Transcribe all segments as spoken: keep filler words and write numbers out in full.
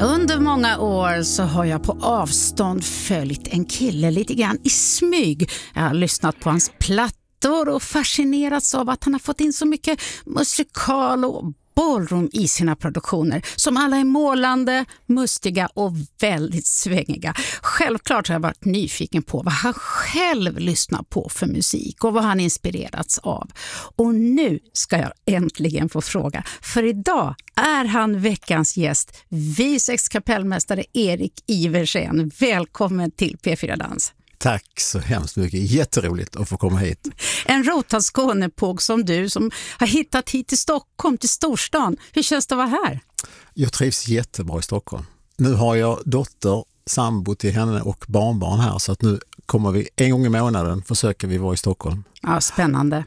Under många år så har jag på avstånd följt en kille lite grann i smyg. Jag har lyssnat på hans plattor och fascinerats av att han har fått in så mycket musikal och ballroom i sina produktioner som alla är målande, mustiga och väldigt svängiga. Självklart har jag varit nyfiken på vad han själv lyssnar på för musik och vad han inspirerats av. Och nu ska jag äntligen få fråga, för idag är han veckans gäst, V sex kapellmästare Erik Iversen. Välkommen till P fyra Dans. Tack så hemskt mycket. Jätteroligt att få komma hit. En rotad Skånepåg som du som har hittat hit till Stockholm, till storstan. Hur känns det att vara här? Jag trivs jättebra i Stockholm. Nu har jag dotter, sambo till henne och barnbarn här, så att nu kommer vi en gång i månaden försöker vi vara i Stockholm. Ja, spännande.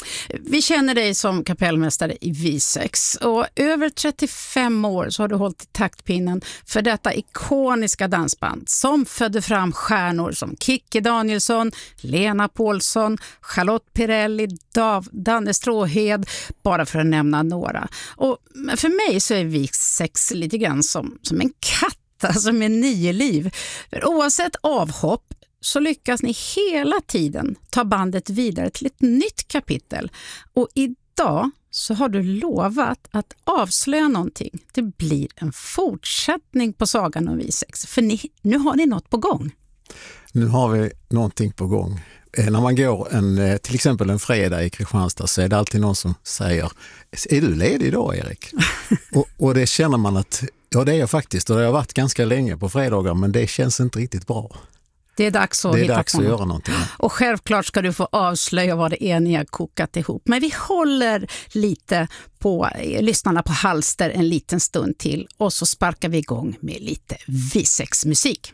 Vi känner dig som kapellmästare i V sex och över trettiofem år så har du hållit i taktpinnen för detta ikoniska dansband som födde fram stjärnor som Kikki Danielsson, Lena Paulsson, Charlotte Perrelli, Dav, Danne Stråhed, bara för att nämna några. Och för mig så är V sex lite grann som, som en katt, alltså med nio liv. För oavsett avhopp så lyckas ni hela tiden ta bandet vidare till ett nytt kapitel. Och idag så har du lovat att avslöja någonting. Det blir en fortsättning på sagan om V sex. För ni, nu har ni något på gång. Nu har vi någonting på gång. Eh, när man går en, till exempel en fredag i Kristianstad så är det alltid någon som säger: är du ledig idag, Erik? och, och det känner man att ja, det är jag faktiskt. Och det har varit ganska länge på fredagar, men det känns inte riktigt bra. Det är dags att, det är hitta dags på att något. göra någonting. Och självklart ska du få avslöja vad det är ni har kokat ihop. Men vi håller lite på lyssnarna på halster en liten stund till och så sparkar vi igång med lite V sex-musik.